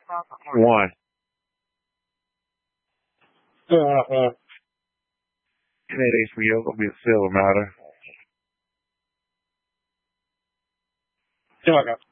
One. Uh, And that HBO gonna be a silver matter. okay.